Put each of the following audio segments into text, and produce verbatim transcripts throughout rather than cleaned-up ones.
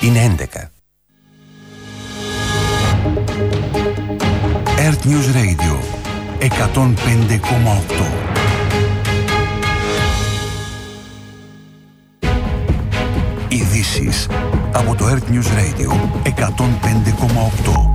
Είναι έντεκα. Earth News Radio εκατόν πέντε κόμμα οκτώ. Ειδήσεις από το Earth News Radio εκατόν πέντε κόμμα οκτώ.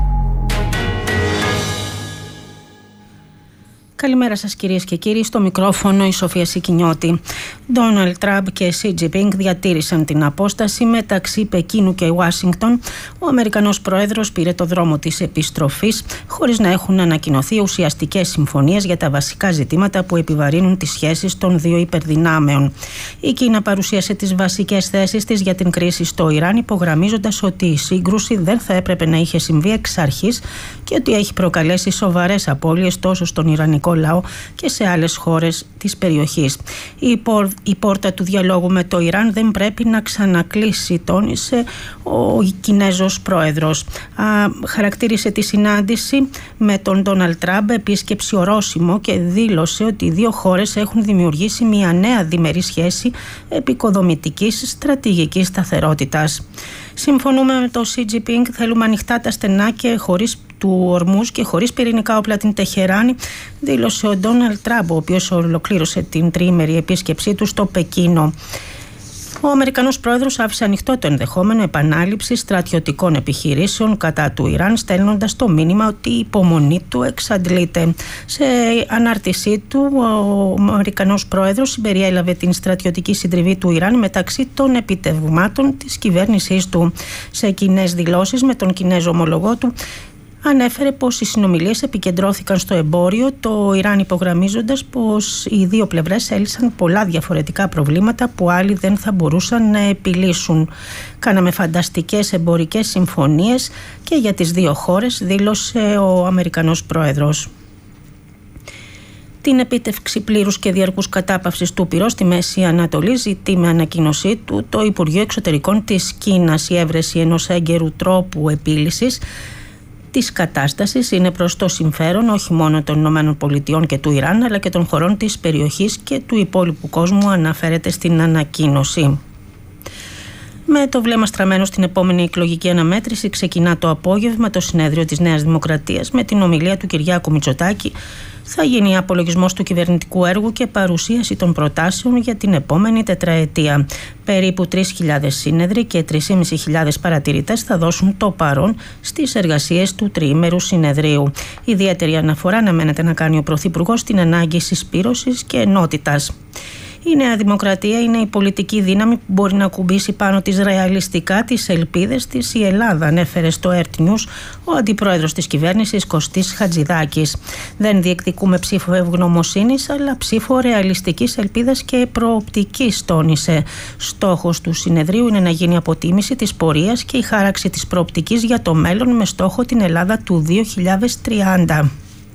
Καλημέρα σας κυρίες και κύριοι, στο μικρόφωνο η Σοφία Σικινιώτη. Ντόναλντ Τραμπ και Σι Τζινπίνγκ διατήρησαν την απόσταση μεταξύ Πεκίνου και Ουάσιγκτον. Ο Αμερικανός πρόεδρος πήρε το δρόμο της επιστροφής, χωρίς να έχουν ανακοινωθεί ουσιαστικές συμφωνίες για τα βασικά ζητήματα που επιβαρύνουν τις σχέσεις των δύο υπερδυνάμεων. Η Κίνα παρουσίασε τις βασικές θέσεις της για την κρίση στο Ιράν, υπογραμμίζοντας ότι η σύγκρουση δεν θα έπρεπε να είχε συμβεί εξ αρχής και ότι έχει προκαλέσει σοβαρές απώλειες τόσο στον Ιρανικό λαό και σε άλλες χώρες της περιοχής. Η, πόρ, η πόρτα του διαλόγου με το Ιράν δεν πρέπει να ξανακλείσει, τόνισε ο Κινέζος πρόεδρος. Α, χαρακτήρισε τη συνάντηση με τον Ντόναλντ Τραμπ επίσκεψη ορόσημο και δήλωσε ότι οι δύο χώρες έχουν δημιουργήσει μια νέα διμερή σχέση επικοδομητικής στρατηγικής σταθερότητας. Συμφωνούμε με τον Σι Τζινπίνγκ, θέλουμε ανοιχτά τα στενά και χωρίς του Ορμούς και χωρίς πυρηνικά όπλα την Τεχεράνη, δήλωσε ο Ντόναλντ Τραμπ, ο οποίος ολοκλήρωσε την τριήμερη επίσκεψή του στο Πεκίνο. Ο Αμερικανός πρόεδρος άφησε ανοιχτό το ενδεχόμενο επανάληψης στρατιωτικών επιχειρήσεων κατά του Ιράν, στέλνοντας το μήνυμα ότι η υπομονή του εξαντλείται. Σε ανάρτησή του, ο Αμερικανός πρόεδρος συμπεριέλαβε την στρατιωτική συντριβή του Ιράν μεταξύ των επιτευγμάτων της κυβέρνησής του. Σε κοινές δηλώσεις με τον Κινέζο ομολογό του, ανέφερε πως οι συνομιλίες επικεντρώθηκαν στο εμπόριο, το Ιράν υπογραμμίζοντας πως οι δύο πλευρές έλυσαν πολλά διαφορετικά προβλήματα που άλλοι δεν θα μπορούσαν να επιλύσουν. Κάναμε φανταστικές εμπορικές συμφωνίες και για τις δύο χώρες, δήλωσε ο Αμερικανός πρόεδρος. Την επίτευξη πλήρους και διαρκούς κατάπαυσης του πυρός στη Μέση Ανατολή ζητεί με ανακοίνωσή του το Υπουργείο Εξωτερικών της Κίνας. Η έβρεση ενός έγκαιρου τρόπου επίλυσης της κατάστασης είναι προς το συμφέρον όχι μόνο των Ηνωμένων Πολιτειών και του Ιράν, αλλά και των χωρών της περιοχής και του υπόλοιπου κόσμου, αναφέρεται στην ανακοίνωση. Με το βλέμμα στραμμένο στην επόμενη εκλογική αναμέτρηση, ξεκινά το απόγευμα το συνέδριο της Νέας Δημοκρατίας με την ομιλία του Κυριάκου Μητσοτάκη. Θα γίνει απολογισμός του κυβερνητικού έργου και παρουσίαση των προτάσεων για την επόμενη τετραετία. Περίπου τρεις χιλιάδες σύνεδροι και τρεις χιλιάδες πεντακόσιοι παρατηρητές θα δώσουν το παρόν στις εργασίες του τριήμερου συνεδρίου. Ιδιαίτερη αναφορά αναμένεται να κάνει ο Πρωθυπουργός στην ανάγκη συσπήρωσης και ενότητας. Η Νέα Δημοκρατία είναι η πολιτική δύναμη που μπορεί να κουμπίσει πάνω της ρεαλιστικά τις ελπίδες της η Ελλάδα, ανέφερε στο Earth News ο αντιπρόεδρος της κυβέρνησης Κωστής Χατζηδάκης. Δεν διεκδικούμε ψήφο ευγνωμοσύνης, αλλά ψήφο ρεαλιστικής ελπίδας και προοπτικής, τόνισε. Στόχος του συνεδρίου είναι να γίνει αποτίμηση της πορείας και η χάραξη της προοπτικής για το μέλλον με στόχο την Ελλάδα του δύο χιλιάδες τριάντα.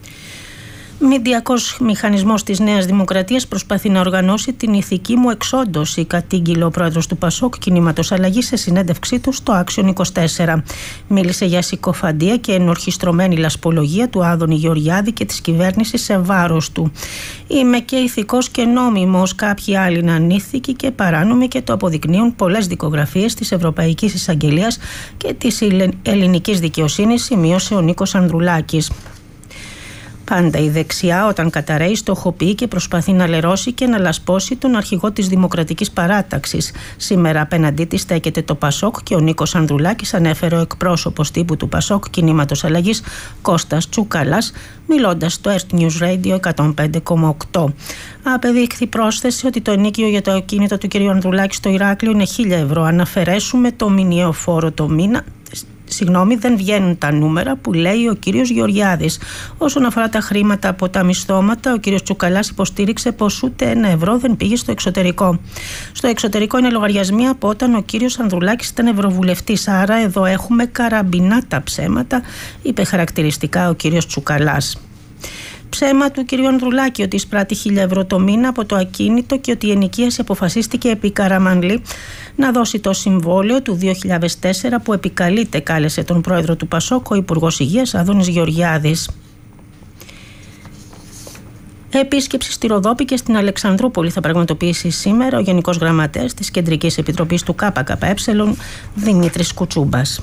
Μηντιακός μηχανισμός της Νέας Δημοκρατίας προσπαθεί να οργανώσει την ηθική μου εξόντωση, κατήγγειλε ο πρόεδρος του Πασόκ Κινήματος Αλλαγής σε συνέντευξή του στο Action είκοσι τέσσερα. Μίλησε για συκοφαντία και ενορχιστρωμένη λασπολογία του Άδωνη Γεωργιάδη και της κυβέρνησης σε βάρος του. Είμαι και ηθικός και νόμιμος, κάποιοι άλλοι είναι ανήθικοι και παράνομοι και το αποδεικνύουν πολλές δικογραφίες της Ευρωπαϊκής Εισαγγελίας και της ελληνικής δικαιοσύνης, σημείωσε ο Νίκος Ανδρουλάκης. Πάντα η δεξιά, όταν καταραίει, στοχοποιεί και προσπαθεί να λερώσει και να λασπώσει τον αρχηγό της Δημοκρατικής Παράταξης. Σήμερα απέναντί της στέκεται το Πασόκ και ο Νίκος Ανδρουλάκης, ανέφερε ο εκπρόσωπος τύπου του Πασόκ Κινήματος Αλλαγής Κώστας Τσουκαλάς, μιλώντας στο Earth News Radio εκατόν πέντε κόμμα οκτώ. Απεδείχθη πρόσθεση ότι το ενίκιο για το ακίνητο του κ. Ανδρουλάκη στο Ηράκλειο είναι χίλια ευρώ. Αν αφαιρέσουμε το μηνιαίο φόρο το μήνα, Συγγνώμη, δεν βγαίνουν τα νούμερα που λέει ο κύριος Γεωργιάδης. Όσον αφορά τα χρήματα από τα μισθώματα, ο κύριος Τσουκαλάς υποστήριξε πως ούτε ένα ευρώ δεν πήγε στο εξωτερικό. Στο εξωτερικό είναι λογαριασμοί από όταν ο κύριος Ανδρουλάκης ήταν ευρωβουλευτής. Άρα εδώ έχουμε καραμπινά τα ψέματα, είπε χαρακτηριστικά ο κύριος Τσουκαλάς. Ψέμα του κ. Ανδρουλάκη ότι εισπράττει χίλια ευρώ το μήνα από το ακίνητο και ότι η ενοικίαση αποφασίστηκε επί Καραμανλή να δώσει το συμβόλαιο του δύο χιλιάδες τέσσερα που επικαλείται, κάλεσε τον πρόεδρο του Πασόκ, ο Υπουργός Υγείας Άδωνης Γεωργιάδης. Επίσκεψη στη Ροδόπη και στην Αλεξανδρούπολη θα πραγματοποιήσει σήμερα ο Γενικός Γραμματέας της Κεντρικής Επιτροπής του ΚΚΕ, Δημήτρης Κουτσούμπας.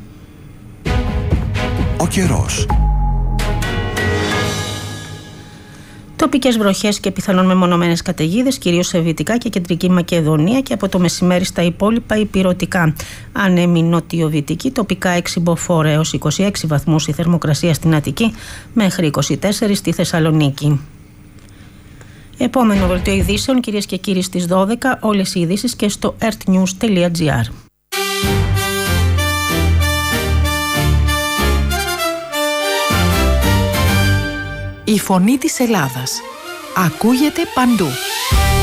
Ο καιρός. Τοπικές βροχές και πιθανόν μεμονωμένες καταιγίδες, κυρίως σε Δυτικά και Κεντρική Μακεδονία, και από το μεσημέρι στα υπόλοιπα υπηρωτικά. Ανέμη νοτιοβυτική, τοπικά έξι μποφόρ έως είκοσι έξι βαθμούς η θερμοκρασία στην Αττική, μέχρι είκοσι τέσσερα στη Θεσσαλονίκη. Επόμενο δελτίο ειδήσεων, κυρίες και κύριοι, στις δώδεκα. Όλες οι ειδήσεις και στο ertnews τελεία gr. Η φωνή της Ελλάδας ακούγεται παντού.